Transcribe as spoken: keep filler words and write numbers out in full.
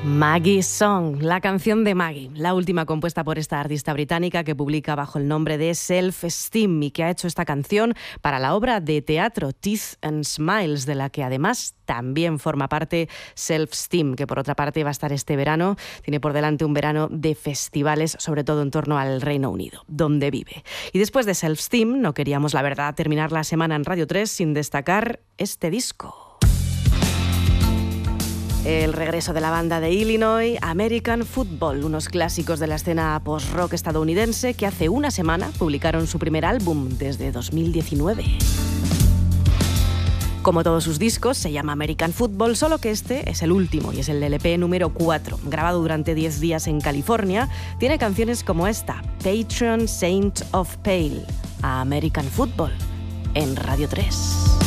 Maggie Song, la canción de Maggie, la última compuesta por esta artista británica que publica bajo el nombre de Self Esteem y que ha hecho esta canción para la obra de teatro Teeth and Smiles, de la que además también forma parte Self Esteem, que por otra parte va a estar este verano. Tiene por delante un verano de festivales, sobre todo en torno al Reino Unido, donde vive. Y después de Self Esteem, no queríamos, la verdad, terminar la semana en Radio tres sin destacar este disco. El regreso de la banda de Illinois, American Football, unos clásicos de la escena post-rock estadounidense que hace una semana publicaron su primer álbum desde dos mil diecinueve. Como todos sus discos, se llama American Football, solo que este es el último y es el L P número cuatro. Grabado durante diez días en California, tiene canciones como esta, Patron Saint of Pale, a American Football, en Radio tres.